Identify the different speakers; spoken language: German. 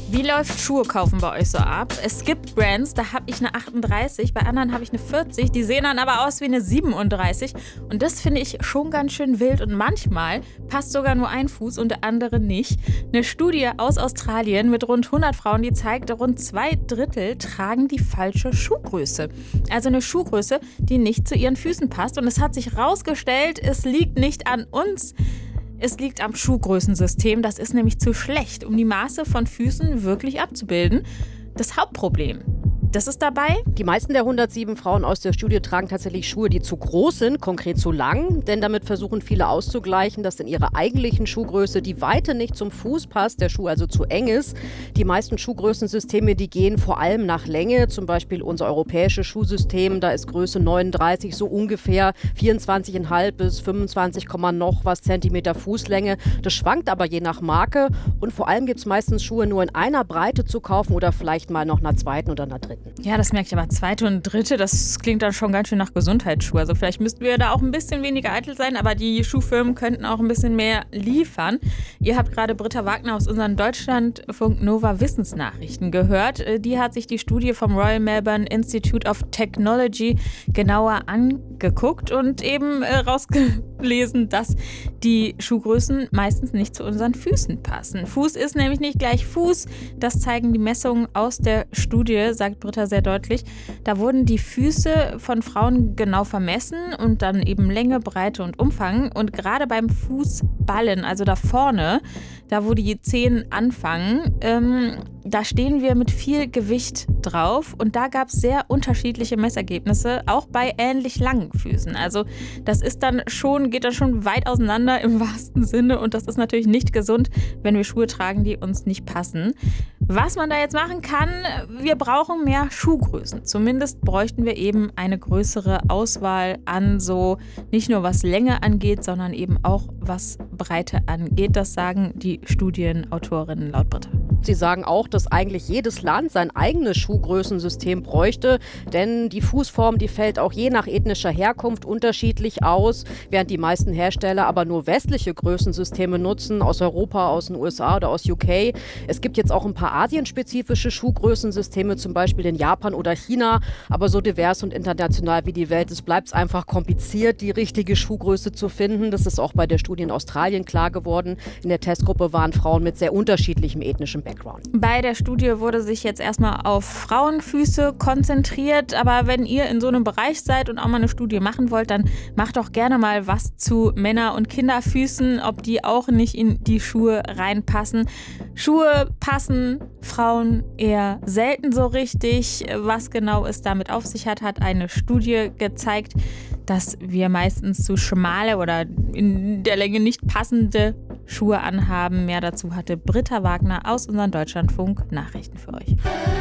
Speaker 1: Wie läuft Schuhe kaufen bei euch so ab? Es gibt Brands, da habe ich eine 38, bei anderen habe ich eine 40, die sehen dann aber aus wie eine 37 und das finde ich schon ganz schön wild und manchmal passt sogar nur ein Fuß und der andere nicht. Eine Studie aus Australien mit rund 100 Frauen, die zeigt, rund 2/3 tragen die falsche Schuhgröße. Also eine Schuhgröße, die nicht zu ihren Füßen passt und es hat sich herausgestellt, es liegt nicht an uns. Es liegt am Schuhgrößensystem, das ist nämlich zu schlecht, um die Maße von Füßen wirklich abzubilden. Das Hauptproblem, das ist dabei.
Speaker 2: Die meisten der 107 Frauen aus der Studie tragen tatsächlich Schuhe, die zu groß sind, konkret zu lang. Denn damit versuchen viele auszugleichen, dass in ihrer eigentlichen Schuhgröße die Weite nicht zum Fuß passt, der Schuh also zu eng ist. Die meisten Schuhgrößensysteme, die gehen vor allem nach Länge. Zum Beispiel unser europäisches Schuhsystem, da ist Größe 39 so ungefähr 24,5 bis 25, noch was Zentimeter Fußlänge. Das schwankt aber je nach Marke. Und vor allem gibt es meistens Schuhe nur in einer Breite zu kaufen oder vielleicht mal noch einer zweiten oder einer dritten.
Speaker 1: Ja, das merke ich aber. Zweite und dritte, das klingt dann schon ganz schön nach Gesundheitsschuhe. Also vielleicht müssten wir da auch ein bisschen weniger eitel sein, aber die Schuhfirmen könnten auch ein bisschen mehr liefern. Ihr habt gerade Britta Wagner aus unseren Deutschlandfunk Nova Wissensnachrichten gehört. Die hat sich die Studie vom Royal Melbourne Institute of Technology genauer angeguckt und eben rausgelesen, dass die Schuhgrößen meistens nicht zu unseren Füßen passen. Fuß ist nämlich nicht gleich Fuß. Das zeigen die Messungen aus der Studie, sagt Britta sehr deutlich. Da wurden die Füße von Frauen genau vermessen und dann eben Länge, Breite und Umfang. Und gerade beim Fußballen, also da vorne, da wo die Zehen anfangen, da stehen wir mit viel Gewicht drauf. Und da gab es sehr unterschiedliche Messergebnisse, auch bei ähnlich langen Füßen. Also das ist dann schon, geht dann schon weit auseinander im wahrsten Sinne. Und das ist natürlich nicht gesund, wenn wir Schuhe tragen, die uns nicht passen. Was man da jetzt machen kann, wir brauchen mehr Schuhgrößen. Zumindest bräuchten wir eben eine größere Auswahl an so, nicht nur was Länge angeht, sondern eben auch was Breite angeht. Das sagen die Studienautorinnen laut Britta.
Speaker 2: Sie sagen auch, dass eigentlich jedes Land sein eigenes Schuhgrößensystem bräuchte, denn die Fußform, die fällt auch je nach ethnischer Herkunft unterschiedlich aus, während die meisten Hersteller aber nur westliche Größensysteme nutzen, aus Europa, aus den USA oder aus UK. Es gibt jetzt auch ein paar asienspezifische Schuhgrößensysteme, zum Beispiel in Japan oder China, aber so divers und international wie die Welt ist, bleibt es einfach kompliziert, die richtige Schuhgröße zu finden. Das ist auch bei der Studie in Australien klar geworden. In der Testgruppe waren Frauen mit sehr unterschiedlichem ethnischen Background.
Speaker 1: Bei der Studie wurde sich jetzt erstmal auf Frauenfüße konzentriert, aber wenn ihr in so einem Bereich seid und auch mal eine Studie machen wollt, dann macht doch gerne mal was zu Männer- und Kinderfüßen, ob die auch nicht in die Schuhe reinpassen. Schuhe passen Frauen eher selten so richtig. Was genau es damit auf sich hat, hat eine Studie gezeigt, dass wir meistens zu schmale oder in der Länge nicht passende Schuhe anhaben. Mehr dazu hatte Britta Wagner aus unseren Deutschlandfunk Nachrichten für euch.